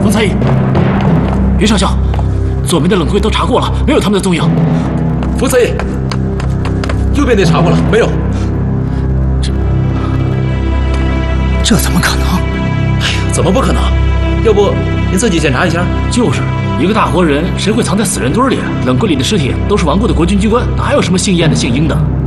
冯参议，袁上校，左边的冷柜都查过了，没有他们的踪影。 冯参议，右边的查过了，没有。 这怎么可能？ 哎呀，怎么不可能？要不您自己检查一下？ 就是一个大活人，谁会藏在死人堆里？冷柜里的尸体都是亡故的国军军官，哪有什么姓燕的、姓英的？